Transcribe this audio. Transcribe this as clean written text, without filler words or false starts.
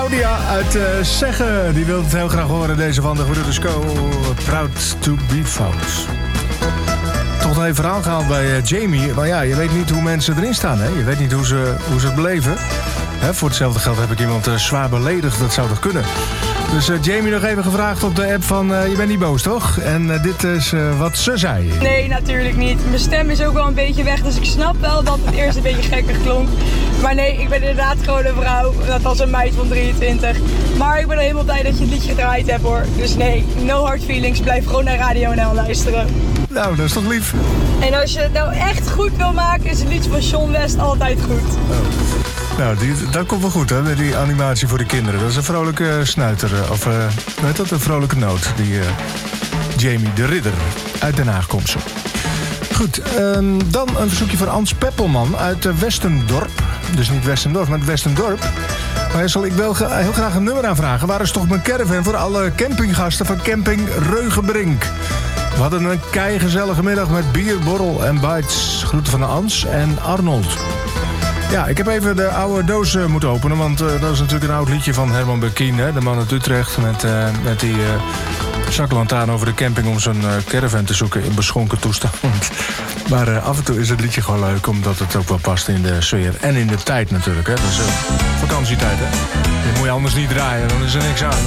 Claudia uit Zeggen. Die wil het heel graag horen, deze van de Gebroeders Co. Proud to be found. Toch nog even verhaal gehaald bij Jamie. Maar ja, je weet niet hoe mensen erin staan, hè? Je weet niet hoe ze het beleven. Hè, voor hetzelfde geld heb ik iemand zwaar beledigd. Dat zou toch kunnen? Dus Jamie nog even gevraagd op de app van... je bent niet boos, toch? En dit is wat ze zei. Nee, natuurlijk niet. Mijn stem is ook wel een beetje weg. Dus ik snap wel dat het eerst een beetje gekkig klonk. Maar nee, ik ben inderdaad gewoon een vrouw. Dat was een meid van 23. Maar ik ben helemaal blij dat je het liedje gedraaid hebt, hoor. Dus nee, no hard feelings. Blijf gewoon naar Radio NL luisteren. Nou, dat is toch lief? En als je het nou echt goed wil maken, is het liedje van Sean West altijd goed. Oh. Nou, dat komt wel goed, hè, die animatie voor de kinderen. Dat is een vrolijke snuiter, of weet dat, een vrolijke noot. Die Jamie de Ridder uit Den Haag komt zo. Goed, dan een verzoekje van Ans Peppelman uit Westendorp. Dus niet Westendorp, maar Westendorp. Maar ik wil heel graag een nummer aanvragen. Waar is toch mijn caravan voor alle campinggasten van camping Reugenbrink? We hadden een keigezellige middag met bier, borrel en bites. Groeten van Ans en Arnold. Ja, ik heb even de oude doos moeten openen, want dat is natuurlijk een oud liedje van Herman Bekien, hè? De man uit Utrecht, met die zaklantaarn over de camping om zijn caravan te zoeken in beschonken toestand. Maar af en toe is het liedje gewoon leuk, omdat het ook wel past in de sfeer. En in de tijd natuurlijk, hè. Dus vakantietijd, hè. Dit moet je anders niet draaien, dan is er niks aan.